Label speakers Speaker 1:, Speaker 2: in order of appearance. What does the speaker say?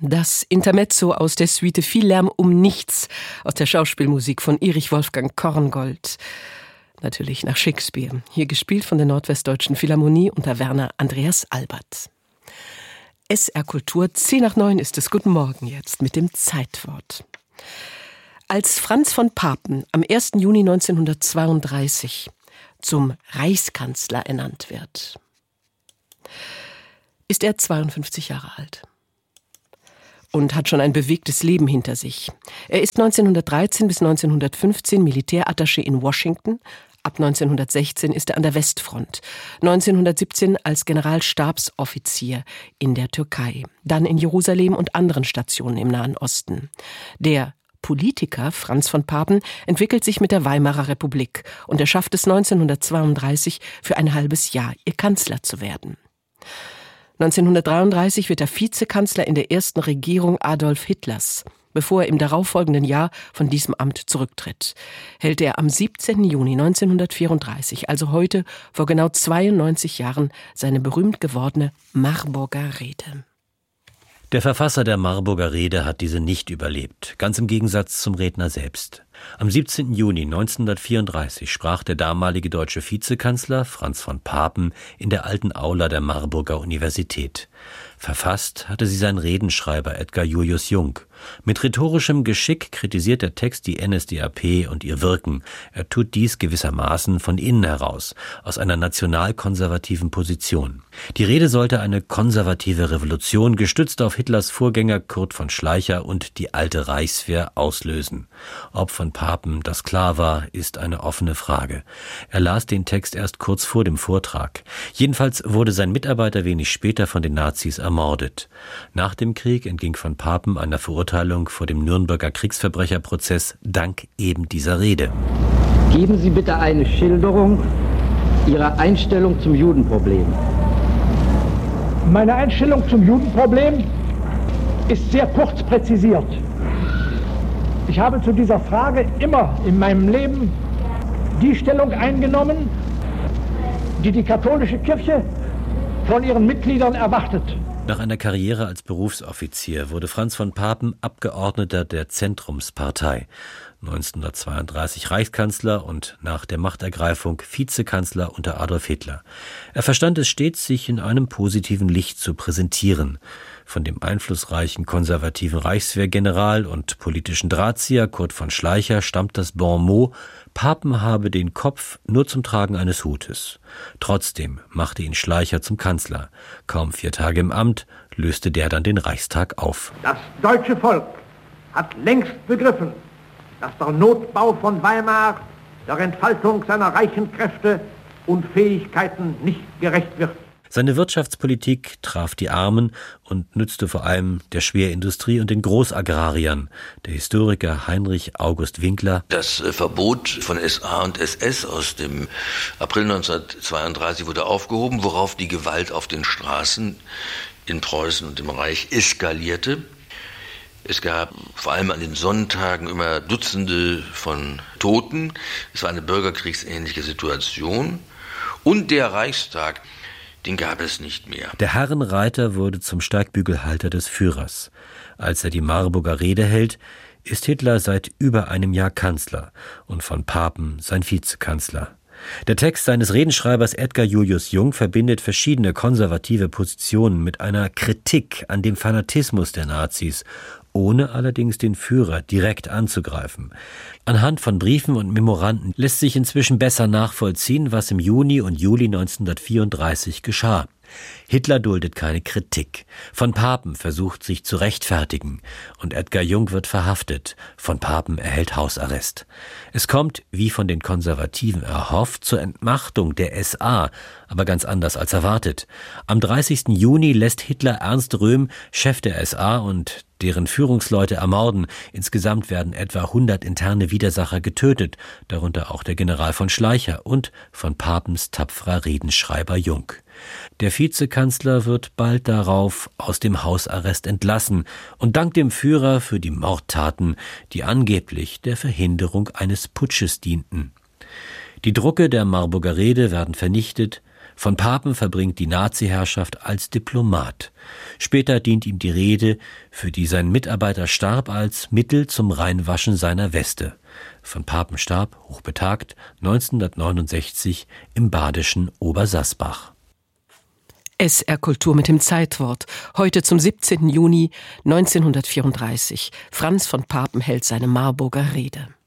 Speaker 1: Das Intermezzo aus der Suite Viel Lärm um nichts aus der Schauspielmusik von Erich Wolfgang Korngold. Natürlich nach Shakespeare. Hier gespielt von der Nordwestdeutschen Philharmonie unter Werner Andreas Albert. SR Kultur, 8:10 ist es. Guten Morgen jetzt mit dem Zeitwort. Als Franz von Papen am 1. Juni 1932 zum Reichskanzler ernannt wird, ist er 52 Jahre alt und hat schon ein bewegtes Leben hinter sich. Er ist 1913 bis 1915 Militärattaché in Washington. Ab 1916 ist er an der Westfront. 1917 als Generalstabsoffizier in der Türkei. Dann in Jerusalem und anderen Stationen im Nahen Osten. Der Politiker Franz von Papen entwickelt sich mit der Weimarer Republik und er schafft es 1932 für ein halbes Jahr, ihr Kanzler zu werden. 1933 wird er Vizekanzler in der ersten Regierung Adolf Hitlers. Bevor er im darauffolgenden Jahr von diesem Amt zurücktritt, hält er am 17. Juni 1934, also heute vor genau 92 Jahren, seine berühmt gewordene Marburger Rede.
Speaker 2: Der Verfasser der Marburger Rede hat diese nicht überlebt, ganz im Gegensatz zum Redner selbst. Am 17. Juni 1934 sprach der damalige deutsche Vizekanzler Franz von Papen in der alten Aula der Marburger Universität. Verfasst hatte sie sein Redenschreiber Edgar Julius Jung. Mit rhetorischem Geschick kritisiert der Text die NSDAP und ihr Wirken. Er tut dies gewissermaßen von innen heraus, aus einer nationalkonservativen Position. Die Rede sollte eine konservative Revolution, gestützt auf Hitlers Vorgänger Kurt von Schleicher und die alte Reichswehr, auslösen. Ob von Papen das klar war, ist eine offene Frage. Er las den Text erst kurz vor dem Vortrag. Jedenfalls wurde sein Mitarbeiter wenig später von den Nazis ermordet. Nach dem Krieg entging von Papen einer Verurteilung vor dem Nürnberger Kriegsverbrecherprozess dank eben dieser Rede.
Speaker 3: Geben Sie bitte eine Schilderung Ihrer Einstellung zum Judenproblem.
Speaker 4: Meine Einstellung zum Judenproblem ist sehr kurz präzisiert. Ich habe zu dieser Frage immer in meinem Leben die Stellung eingenommen, die die katholische Kirche von ihren Mitgliedern erwartet.
Speaker 2: Nach einer Karriere als Berufsoffizier wurde Franz von Papen Abgeordneter der Zentrumspartei, 1932 Reichskanzler und nach der Machtergreifung Vizekanzler unter Adolf Hitler. Er verstand es stets, sich in einem positiven Licht zu präsentieren. Von dem einflussreichen konservativen Reichswehrgeneral und politischen Drahtzieher Kurt von Schleicher stammt das Bon mot, Papen habe den Kopf nur zum Tragen eines Hutes. Trotzdem machte ihn Schleicher zum Kanzler. Kaum 4 Tage im Amt löste der dann den Reichstag auf.
Speaker 5: Das deutsche Volk hat längst begriffen, dass der Notbau von Weimar der Entfaltung seiner reichen Kräfte und Fähigkeiten nicht gerecht wird.
Speaker 2: Seine Wirtschaftspolitik traf die Armen und nützte vor allem der Schwerindustrie und den Großagrariern. Der Historiker Heinrich August Winkler:
Speaker 6: Das Verbot von SA und SS aus dem April 1932 wurde aufgehoben, worauf die Gewalt auf den Straßen in Preußen und im Reich eskalierte. Es gab vor allem an den Sonntagen immer Dutzende von Toten. Es war eine bürgerkriegsähnliche Situation. Und der Reichstag, den gab es nicht mehr.
Speaker 2: Der Herrenreiter wurde zum Steigbügelhalter des Führers. Als er die Marburger Rede hält, ist Hitler seit über einem Jahr Kanzler und von Papen sein Vizekanzler. Der Text seines Redenschreibers Edgar Julius Jung verbindet verschiedene konservative Positionen mit einer Kritik an dem Fanatismus der Nazis, ohne allerdings den Führer direkt anzugreifen. Anhand von Briefen und Memoranden lässt sich inzwischen besser nachvollziehen, was im Juni und Juli 1934 geschah. Hitler duldet keine Kritik. Von Papen versucht sich zu rechtfertigen und Edgar Jung wird verhaftet. Von Papen erhält Hausarrest. Es kommt, wie von den Konservativen erhofft, zur Entmachtung der SA, aber ganz anders als erwartet. Am 30. Juni lässt Hitler Ernst Röhm, Chef der SA und deren Führungsleute ermorden. Insgesamt werden etwa 100 interne Widersacher getötet, darunter auch der General von Schleicher und von Papens tapferer Redenschreiber Jung. Der Vizekanzler wird bald darauf aus dem Hausarrest entlassen und dankt dem Führer für die Mordtaten, die angeblich der Verhinderung eines Putsches dienten. Die Drucke der Marburger Rede werden vernichtet, Von Papen verbringt die Nazi-Herrschaft als Diplomat. Später dient ihm die Rede, für die sein Mitarbeiter starb, als Mittel zum Reinwaschen seiner Weste. Von Papen starb, hochbetagt, 1969 im badischen Obersassbach.
Speaker 1: SR Kultur mit dem Zeitwort. Heute zum 17. Juni 1934. Franz von Papen hält seine Marburger Rede.